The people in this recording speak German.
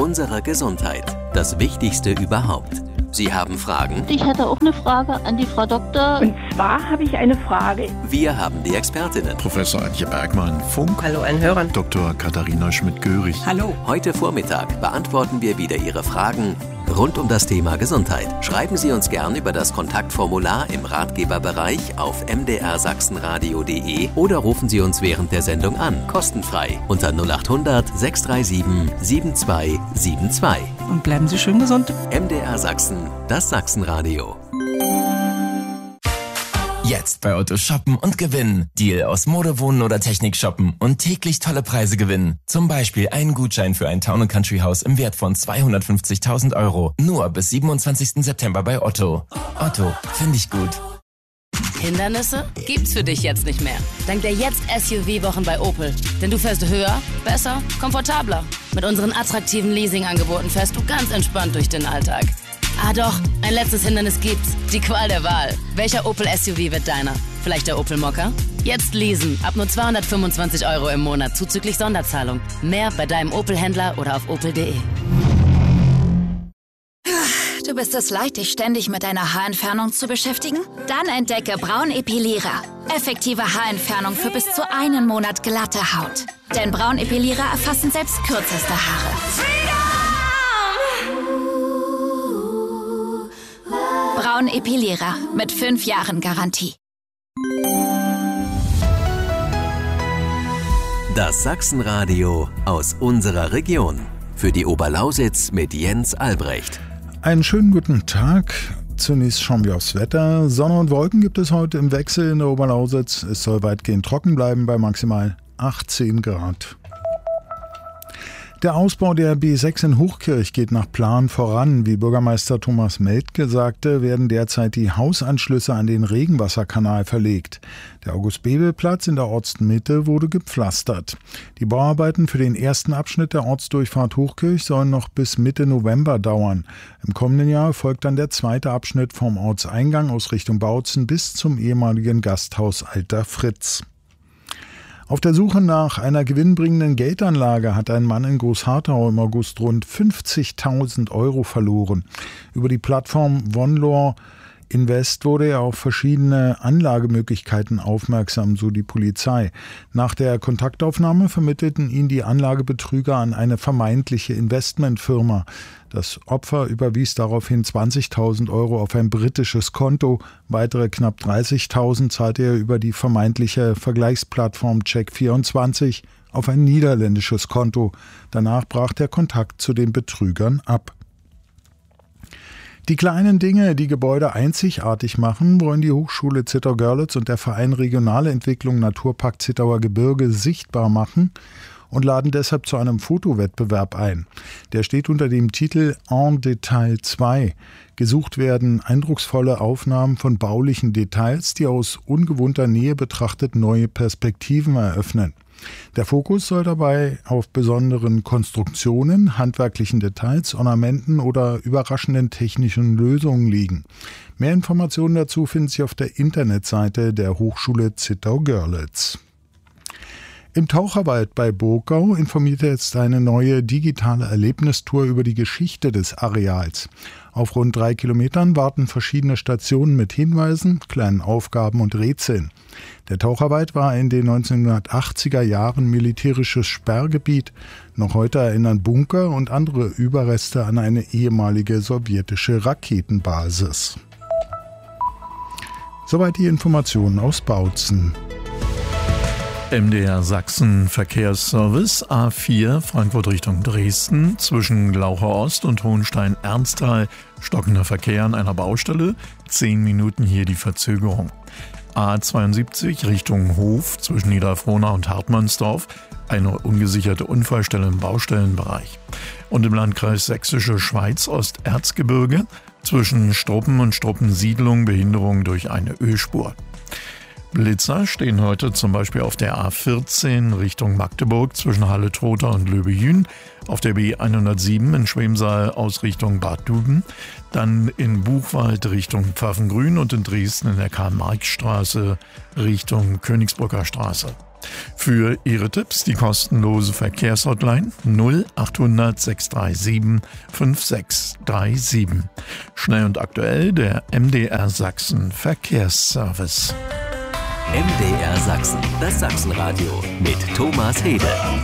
unserer Gesundheit. Das Wichtigste überhaupt. Sie haben Fragen? Ich hätte auch eine Frage an die Frau Doktor. Und zwar habe ich eine Frage. Wir haben die Expertinnen. Professor Antje Bergmann, Funk. Hallo an Hörern. Dr. Katharina Schmidt-Görig. Hallo. Heute Vormittag beantworten wir wieder Ihre Fragen rund um das Thema Gesundheit. Schreiben Sie uns gern über das Kontaktformular im Ratgeberbereich auf mdrsachsenradio.de oder rufen Sie uns während der Sendung an, kostenfrei, unter 0800 637 7272. Und bleiben Sie schön gesund. MDR Sachsen, das Sachsenradio. Jetzt bei Otto shoppen und gewinnen. Deal aus Mode, Wohnen oder Technik shoppen und täglich tolle Preise gewinnen. Zum Beispiel einen Gutschein für ein Town & Country Haus im Wert von 250.000 €. Nur bis 27. September bei Otto. Otto, finde ich gut. Hindernisse gibt's für dich jetzt nicht mehr. Dank der Jetzt-SUV-Wochen bei Opel. Denn du fährst höher, besser, komfortabler. Mit unseren attraktiven Leasing-Angeboten fährst du ganz entspannt durch den Alltag. Ah doch, ein letztes Hindernis gibt's. Die Qual der Wahl. Welcher Opel-SUV wird deiner? Vielleicht der Opel Mokka? Jetzt leasen. Ab nur 225 € im Monat zuzüglich Sonderzahlung. Mehr bei deinem Opel-Händler oder auf opel.de. Du bist es leid, dich ständig mit deiner Haarentfernung zu beschäftigen? Dann entdecke Braun Epilierer. Effektive Haarentfernung für bis zu einen Monat glatte Haut. Denn Braun Epilierer erfassen selbst kürzeste Haare. Braun Epilierer mit 5 Jahren Garantie. Das Sachsenradio aus unserer Region. Für die Oberlausitz mit Jens Albrecht. Einen schönen guten Tag. Zunächst schauen wir aufs Wetter. Sonne und Wolken gibt es heute im Wechsel in der Oberlausitz. Es soll weitgehend trocken bleiben bei maximal 18 Grad. Der Ausbau der B6 in Hochkirch geht nach Plan voran. Wie Bürgermeister Thomas Meldke sagte, werden derzeit die Hausanschlüsse an den Regenwasserkanal verlegt. Der August-Bebel-Platz in der Ortsmitte wurde gepflastert. Die Bauarbeiten für den ersten Abschnitt der Ortsdurchfahrt Hochkirch sollen noch bis Mitte November dauern. Im kommenden Jahr folgt dann der zweite Abschnitt vom Ortseingang aus Richtung Bautzen bis zum ehemaligen Gasthaus Alter Fritz. Auf der Suche nach einer gewinnbringenden Geldanlage hat ein Mann in Großharthau im August rund 50.000 € verloren. Über die Plattform OneLaw Invest wurde er auf verschiedene Anlagemöglichkeiten aufmerksam, so die Polizei. Nach der Kontaktaufnahme vermittelten ihn die Anlagebetrüger an eine vermeintliche Investmentfirma. Das Opfer überwies daraufhin 20.000 € auf ein britisches Konto. Weitere knapp 30.000 zahlte er über die vermeintliche Vergleichsplattform Check24 auf ein niederländisches Konto. Danach brach der Kontakt zu den Betrügern ab. Die kleinen Dinge, die Gebäude einzigartig machen, wollen die Hochschule Zittau-Görlitz und der Verein Regionale Entwicklung Naturpark Zittauer Gebirge sichtbar machen und laden deshalb zu einem Fotowettbewerb ein. Der steht unter dem Titel En Detail 2. Gesucht werden eindrucksvolle Aufnahmen von baulichen Details, die aus ungewohnter Nähe betrachtet neue Perspektiven eröffnen. Der Fokus soll dabei auf besonderen Konstruktionen, handwerklichen Details, Ornamenten oder überraschenden technischen Lösungen liegen. Mehr Informationen dazu finden Sie auf der Internetseite der Hochschule Zittau-Görlitz. Im Taucherwald bei Burgau informiert jetzt eine neue digitale Erlebnistour über die Geschichte des Areals. Auf rund 3 Kilometern warten verschiedene Stationen mit Hinweisen, kleinen Aufgaben und Rätseln. Der Taucherwald war in den 1980er Jahren militärisches Sperrgebiet. Noch heute erinnern Bunker und andere Überreste an eine ehemalige sowjetische Raketenbasis. Soweit die Informationen aus Bautzen. MDR Sachsen Verkehrsservice A4 Frankfurt Richtung Dresden zwischen Glaucher Ost und Hohenstein-Ernsthal stockender Verkehr an einer Baustelle, 10 Minuten hier die Verzögerung. A72 Richtung Hof zwischen Niederfrohna und Hartmannsdorf, eine ungesicherte Unfallstelle im Baustellenbereich. Und im Landkreis Sächsische Schweiz Osterzgebirge zwischen Struppen und Struppensiedlung Behinderung durch eine Ölspur. Blitzer stehen heute zum Beispiel auf der A14 Richtung Magdeburg zwischen Halle-Trotha und Löbe-Jühn, auf der B107 in Schwemsal aus Richtung Bad Duben, dann in Buchwald Richtung Pfaffengrün und in Dresden in der Karl-Marx-Straße Richtung Königsbrücker Straße. Für Ihre Tipps die kostenlose Verkehrshotline 0800 637 5637. Schnell und aktuell der MDR Sachsen Verkehrsservice. MDR Sachsen, das Sachsenradio mit Thomas Hede.